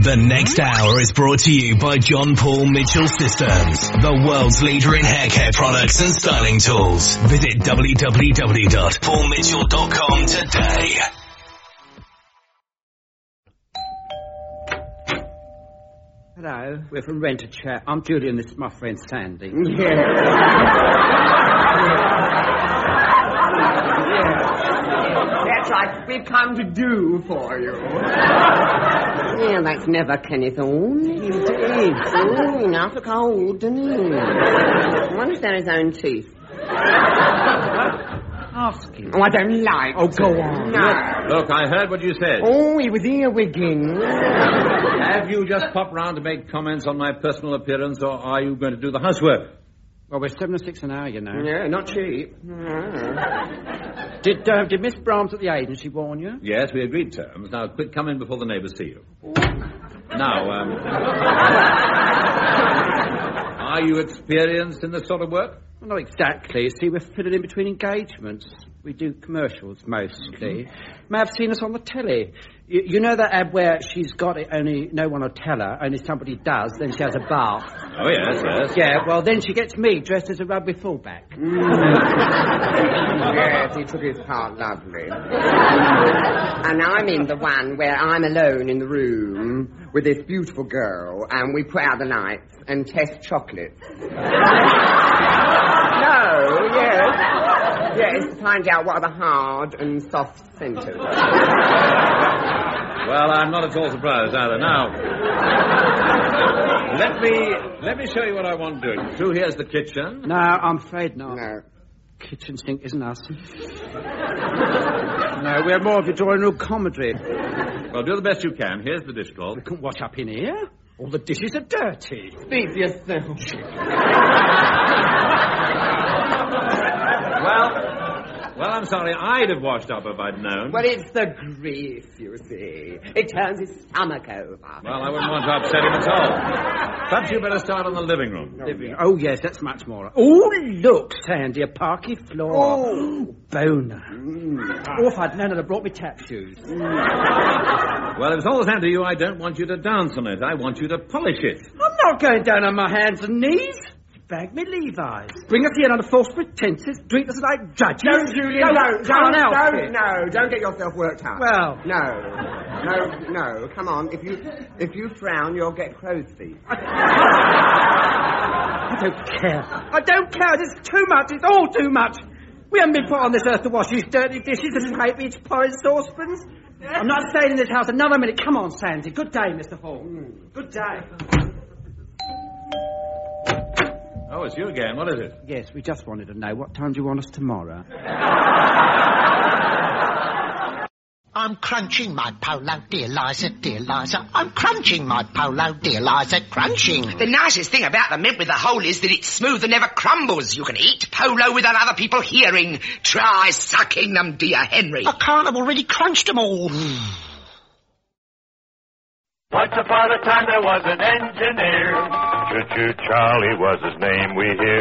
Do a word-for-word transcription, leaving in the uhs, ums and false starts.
The next hour is brought to you by John Paul Mitchell Systems, the world's leader in hair care products and styling tools. Visit w w w dot paul mitchell dot com today. Hello, we're from Rent a Chat. I'm Julian, this is my friend Sandy. Yeah. That's right, we've come to do for you. Yeah, that's never Kenneth Horn. Indeed. Oh, enough a cold, didn't he? I wonder if they're his own teeth. Ask him. Oh, I don't like Oh, go on. No. Look, I heard what you said. Oh, he was earwigging. Have you just popped round to make comments on my personal appearance, or are you going to do the housework? Well, we're seven or six an hour, you know. Yeah, not cheap. Did, uh, did Miss Brahms at the agency warn you? Yes, we agreed terms. Now, quick, come in before the neighbours see you. Now, um... are you experienced in this sort of work? Well, not exactly. See, we're filling in between engagements. We do commercials, mostly. Mm-hmm. May have seen us on the telly. You, you know that ad where she's got it, only no one will tell her, only somebody does, then she has a bath. Oh, yes, yes. Yeah, well, then she gets me dressed as a rugby fullback. Mm. Yes, he took his part lovely. And I'm in the one where I'm alone in the room with this beautiful girl, and we put out the lights and test chocolates. No, yes. Yes, to find out what are the hard and soft centres. Well, I'm not at all surprised either. Now, let me let me show you what I want doing. Through here's the kitchen. No, I'm afraid not. No. Kitchen sink isn't us. No, we're more of a drawing room comedy. Well, do the best you can. Here's the dish cloth. We couldn't wash up in here. All the dishes are dirty. Speak for yourself. Well, well, I'm sorry. I'd have washed up if I'd known. Well, it's the grease, you see. It turns his stomach over. Well, I wouldn't want to upset him at all. Perhaps you better start on the living room. Living. Oh, yes, that's much more. Oh, look, Sandy, a parquet floor. Oh. Boner. Mm. Oh, if I'd known it, I'd have brought me tap shoes. Mm. Well, if it's all the same to you, I don't want you to dance on it. I want you to polish it. I'm not going down on my hands and knees. Bag me Levi's. Bring us here under false pretences. Treat us like judges. Don't, Julian, don't, don't, don't, don't, don't, don't, no, don't get yourself worked up. Well. No, no, no, come on. If you, if you frown, you'll get crow's feet. I don't care. I don't care. It's too much. It's all too much. We haven't been put on this earth to wash these dirty dishes and scrape each porridge saucepans. I'm not staying in this house another minute. Come on, Sandy. Good day, Mister Hall. Mm. Good day. Oh, it's you again. What is it? Yes, we just wanted to know. What time do you want us tomorrow? I'm crunching my polo, dear Liza, dear Liza. I'm crunching my polo, dear Liza, crunching. The nicest thing about the mint with the hole is that it's smooth and never crumbles. You can eat polo without other people hearing. Try sucking them, dear Henry. I can't, I've already crunched them all. Once upon a time there was an engineer. Choo-choo Charlie was his name, we hear.